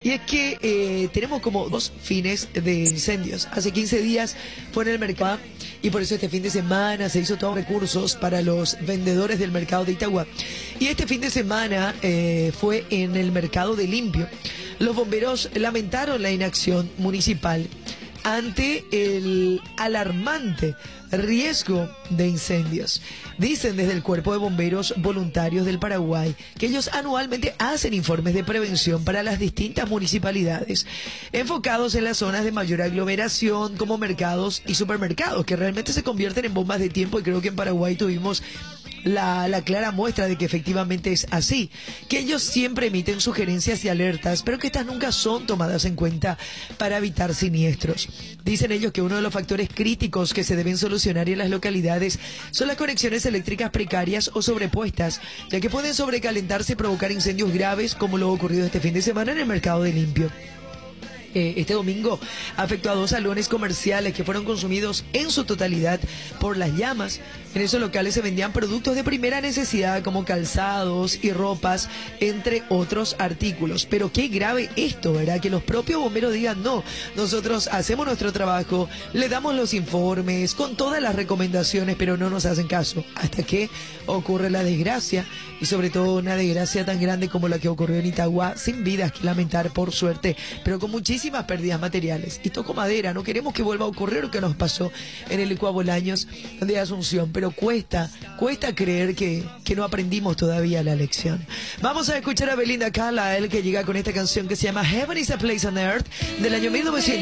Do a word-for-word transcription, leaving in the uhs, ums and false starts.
Y es que eh, tenemos como dos fines de incendios. Hace quince días fue en el mercado y por eso este fin de semana se hizo todos recursos para los vendedores del mercado de Itagua. Y este fin de semana eh, fue en el mercado de Limpio. Los bomberos lamentaron la inacción municipal ante el alarmante riesgo de incendios. Dicen desde el Cuerpo de Bomberos Voluntarios del Paraguay que ellos anualmente hacen informes de prevención para las distintas municipalidades, enfocados en las zonas de mayor aglomeración como mercados y supermercados, que realmente se convierten en bombas de tiempo, y creo que en Paraguay tuvimos La, la clara muestra de que efectivamente es así, que ellos siempre emiten sugerencias y alertas, pero que estas nunca son tomadas en cuenta para evitar siniestros. Dicen ellos que uno de los factores críticos que se deben solucionar en las localidades son las conexiones eléctricas precarias o sobrepuestas, ya que pueden sobrecalentarse y provocar incendios graves, como lo ocurrido este fin de semana en el mercado de Limpio. Este domingo afectó a dos salones comerciales que fueron consumidos en su totalidad por las llamas. En esos locales se vendían productos de primera necesidad como calzados y ropas, entre otros artículos. Pero qué grave esto, ¿verdad? Que los propios bomberos digan, no, nosotros hacemos nuestro trabajo, le damos los informes con todas las recomendaciones, pero no nos hacen caso. Hasta que ocurre la desgracia, y sobre todo una desgracia tan grande como la que ocurrió en Itagua, sin vidas que lamentar, por suerte, pero con muchísimas pérdidas materiales. Y toco madera, no queremos que vuelva a ocurrir lo que nos pasó en el Icua Bolaños de Asunción, pero cuesta, cuesta creer que, que no aprendimos todavía la lección. Vamos a escuchar a Belinda Carlisle, que llega con esta canción que se llama Heaven is a Place on Earth, del año mil novecientos